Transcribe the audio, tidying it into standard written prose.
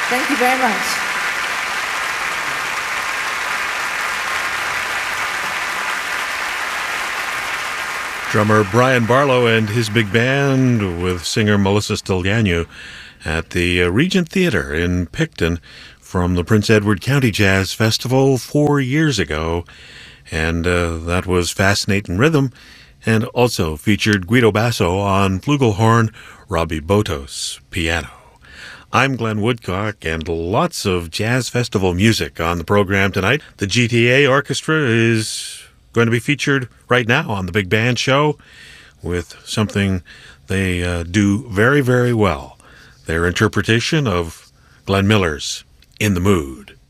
Thank you very much. Drummer Brian Barlow and his big band with singer Melissa Stigliano at the Regent Theatre in Picton from the Prince Edward County Jazz Festival 4 years ago. And that was Fascinating Rhythm, and also featured Guido Basso on flugelhorn, Robbie Botos piano. I'm Glenn Woodcock, and lots of jazz festival music on the program tonight. The GTA Orchestra is going to be featured right now on the Big Band Show with something they do very, very well. Their interpretation of Glenn Miller's In the Mood.